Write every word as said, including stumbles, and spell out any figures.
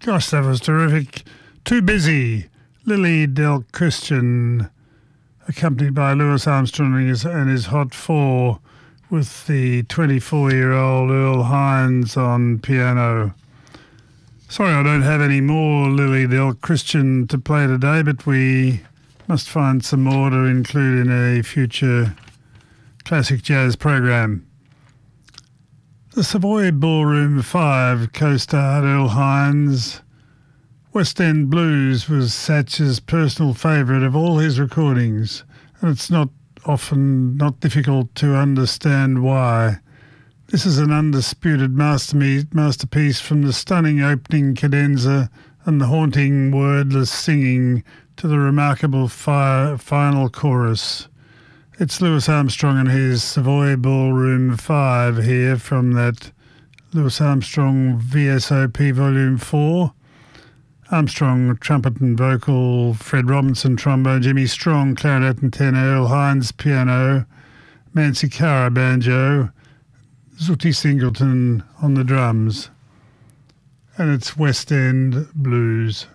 Gosh, that was terrific. Too Busy, Lily Del Christian, accompanied by Louis Armstrong and his, and his Hot Four, with the twenty-four-year-old Earl Hines on piano. Sorry I don't have any more Lily Del Christian to play today, but we must find some more to include in a future classic jazz program. The Savoy Ballroom Five co-starred Earl Hines. West End Blues was Satch's personal favourite of all his recordings, and it's not often not difficult to understand why. This is an undisputed masterpiece from the stunning opening cadenza and the haunting wordless singing to the remarkable fi- final chorus. It's Louis Armstrong and his Savoy Ballroom Five here from that Louis Armstrong V S O P Volume Four. Armstrong trumpet and vocal, Fred Robinson trombone, Jimmy Strong clarinet and tenor, Earl Hines piano, Mansi Kara banjo, Zooty Singleton on the drums. And it's West End Blues.